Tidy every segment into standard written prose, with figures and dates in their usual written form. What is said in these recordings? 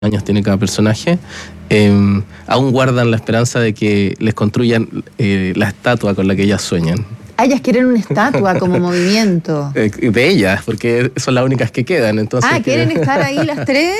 años tiene cada personaje, aún guardan la esperanza de que les construyan la estatua con la que ellas sueñan. Ellas quieren una estatua como movimiento. De ellas, porque son las únicas que quedan. Entonces, quieren estar ahí las tres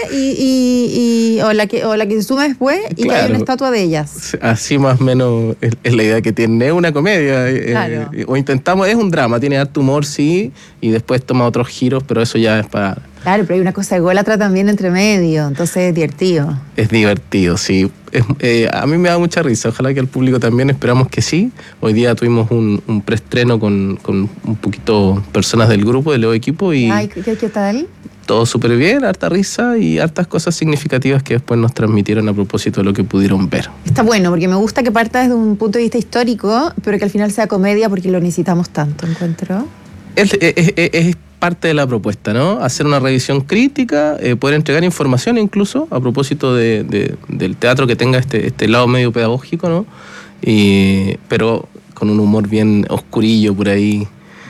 o la que se suma después y claro, que haya una estatua de ellas. Así más o menos es la idea que tiene. Es una comedia, claro. O intentamos, es un drama, tiene harto humor, sí, y después toma otros giros, pero eso ya es para... Claro, pero hay una cosa ególatra también entre medio, entonces es divertido. Es divertido, sí. A mí me da mucha risa, ojalá que al público también, esperamos que sí. Hoy día tuvimos un preestreno con un poquito personas del grupo, del equipo. Y ay, ¿qué tal? Todo súper bien, harta risa y hartas cosas significativas que después nos transmitieron a propósito de lo que pudieron ver. Está bueno, porque me gusta que parta desde un punto de vista histórico, pero que al final sea comedia porque lo necesitamos tanto, encuentro. Es parte de la propuesta, ¿no? Hacer una revisión crítica, poder entregar información incluso a propósito del teatro que tenga este lado medio pedagógico, ¿no? Pero con un humor bien oscurillo por ahí.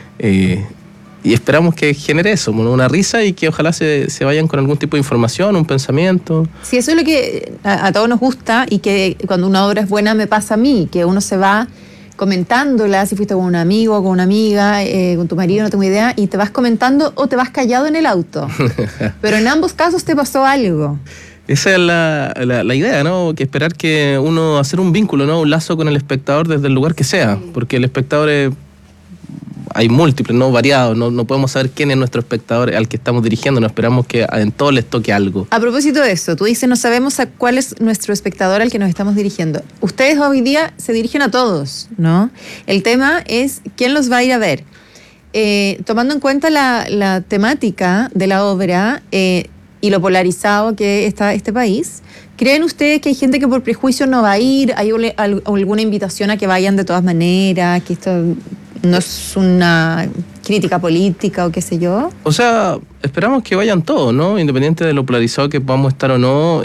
Y esperamos que genere eso, una risa y que ojalá se vayan con algún tipo de información, un pensamiento. Sí, eso es lo que a todos nos gusta y que cuando una obra es buena me pasa a mí, que uno se va comentándola, si fuiste con un amigo o con una amiga, con tu marido, no tengo idea, y te vas comentando o te vas callado en el auto. Pero en ambos casos te pasó algo. Esa es la idea, ¿no? Que esperar que uno hacer un vínculo, ¿no? Un lazo con el espectador desde el lugar que sea, porque el espectador hay múltiples, ¿no? Variados, no podemos saber quién es nuestro espectador al que estamos dirigiendo, no esperamos que en todos les toque algo. A propósito de eso, tú dices, no sabemos a cuál es nuestro espectador al que nos estamos dirigiendo. Ustedes hoy día se dirigen a todos, ¿no? El tema es quién los va a ir a ver. Tomando en cuenta la temática de la obra y lo polarizado que está este país, ¿creen ustedes que hay gente que por prejuicio no va a ir? ¿Hay alguna invitación a que vayan de todas maneras? ¿Que esto no es una crítica política o qué sé yo? O sea, esperamos que vayan todos, ¿no? Independiente de lo polarizado que podamos estar o no,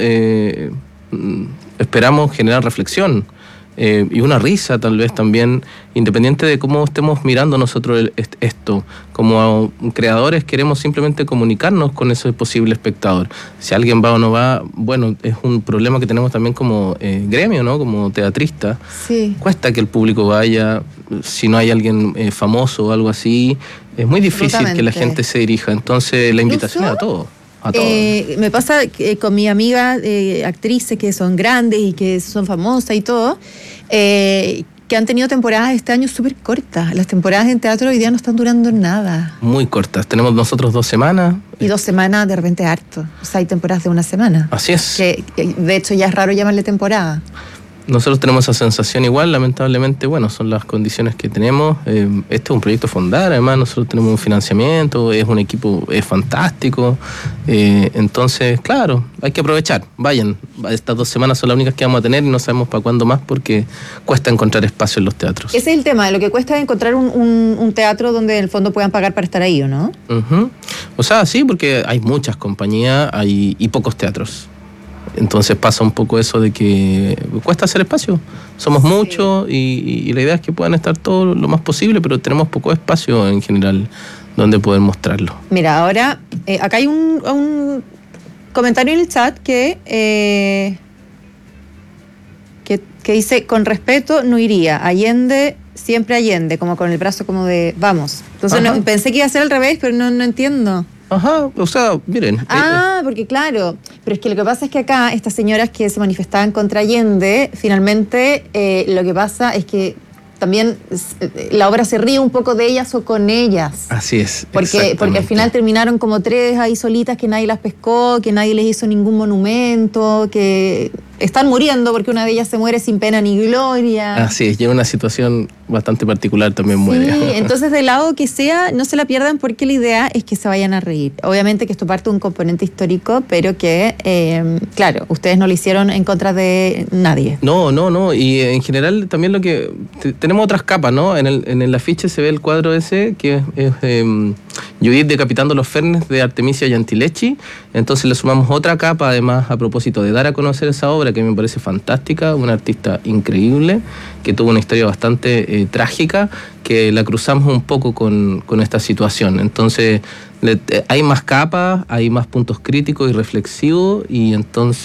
esperamos generar reflexión y una risa tal vez también, independiente de cómo estemos mirando nosotros esto. Como creadores queremos simplemente comunicarnos con ese posible espectador. Si alguien va o no va, bueno, es un problema que tenemos también como gremio, ¿no? Como teatrista. Sí. Cuesta que el público vaya, si no hay alguien famoso o algo así, es muy difícil que la gente se dirija. Entonces la invitación es a todos. Me pasa con mi amiga actrices que son grandes y que son famosas y todo, que han tenido temporadas este año súper cortas. Las temporadas en teatro hoy día no están durando nada. Muy cortas. Tenemos nosotros 2 semanas. Y 2 semanas de repente harto. O sea, hay temporadas de 1 semana. Así es. Que de hecho ya es raro llamarle temporada. Nosotros tenemos esa sensación igual, lamentablemente, bueno, son las condiciones que tenemos. Este es un proyecto Fondar, además nosotros tenemos un financiamiento, es un equipo fantástico. Entonces, claro, hay que aprovechar. Vayan, estas 2 semanas son las únicas que vamos a tener y no sabemos para cuándo más porque cuesta encontrar espacio en los teatros. Ese es el tema, lo que cuesta es encontrar un teatro donde en el fondo puedan pagar para estar ahí, ¿o no? Uh-huh. O sea, sí, porque hay muchas compañías y pocos teatros. Entonces pasa un poco eso de que cuesta hacer espacio. Somos muchos y la idea es que puedan estar todos lo más posible, pero tenemos poco espacio en general donde poder mostrarlo. Mira, ahora acá hay un comentario en el chat que dice, con respeto no iría, Allende, siempre Allende, como con el brazo como de vamos. Entonces pensé que iba a ser al revés, pero no entiendo. Ajá, o sea, miren. Porque claro, pero es que lo que pasa es que acá estas señoras que se manifestaban contra Allende, finalmente lo que pasa es que también la obra se ríe un poco de ellas o con ellas. Así es. Porque al final terminaron como 3 ahí solitas que nadie las pescó, que nadie les hizo ningún monumento, que están muriendo porque una de ellas se muere sin pena ni gloria. Así es, y en una situación bastante particular también muere. Sí, entonces del lado que sea, no se la pierdan porque la idea es que se vayan a reír. Obviamente que esto parte de un componente histórico, pero que, claro, ustedes no lo hicieron en contra de nadie. No, y en general también lo que... tenemos otras capas, ¿no? En el afiche se ve el cuadro ese, que es Judith decapitando los fernes de Artemisia Gentileschi, entonces le sumamos otra capa además a propósito de dar a conocer esa obra obra que me parece fantástica, una artista increíble, que tuvo una historia bastante trágica, que la cruzamos un poco con esta situación. Entonces, hay más capas, hay más puntos críticos y reflexivos, y entonces